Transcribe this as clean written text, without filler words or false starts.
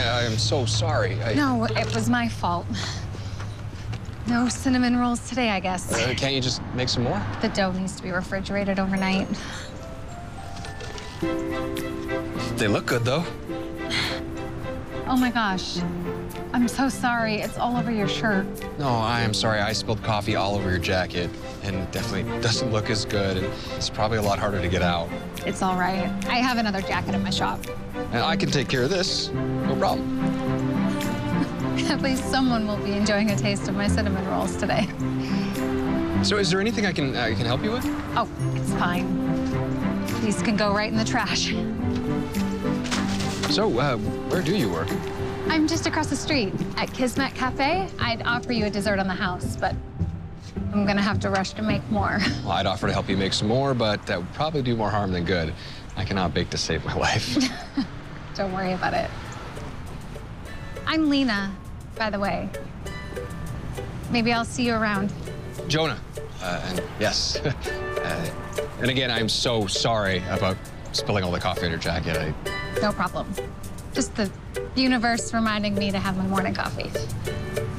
I am so sorry. No, it was my fault. No cinnamon rolls today, I guess. Can't you just make some more? The dough needs to be refrigerated overnight. They look good, though. Oh my gosh. I'm so sorry. It's all over your shirt. No, I am sorry. I spilled coffee all over your jacket, and it definitely doesn't look as good, and it's probably a lot harder to get out. It's all right. I have another jacket at my shop. And I can take care of this. No problem. At least someone will be enjoying a taste of my cinnamon rolls today. So is there anything I can help you with? Oh, it's fine. These can go right in the trash. So, where do you work? I'm just across the street at Kismet Cafe. I'd offer you a dessert on the house, but I'm gonna have to rush to make more. Well, I'd offer to help you make some more, but that would probably do more harm than good. I cannot bake to save my life. Don't worry about it. I'm Lena, by the way. Maybe I'll see you around. Jonah, and yes. And again, I'm so sorry about spilling all the coffee on your jacket. No problem. Just the universe reminding me to have my morning coffee.